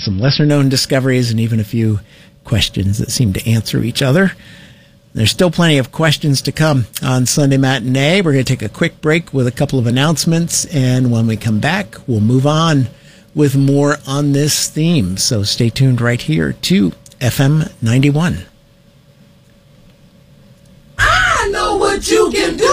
some lesser-known discoveries, and even a few questions that seem to answer each other. There's still plenty of questions to come on Sunday Matinee. We're going to take a quick break with a couple of announcements, and when we come back, we'll move on with more on this theme. So stay tuned right here to FM 91. I know what you can do.